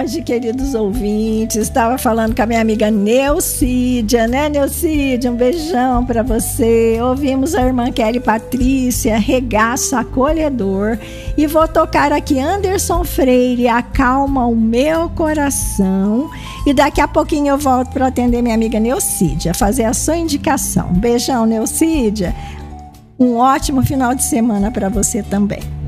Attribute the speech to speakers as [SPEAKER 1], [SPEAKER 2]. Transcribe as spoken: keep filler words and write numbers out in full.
[SPEAKER 1] tarde, queridos ouvintes. Estava falando com a minha amiga Neucídia, né, Neucídia? Um beijão para você. Ouvimos a irmã Kelly Patrícia, Regaço Acolhedor. E vou tocar aqui Anderson Freire, Acalma o Meu Coração. E daqui a pouquinho eu volto para atender minha amiga Neucídia, fazer a sua indicação. Um beijão, Neucídia. Um ótimo final de semana para você também.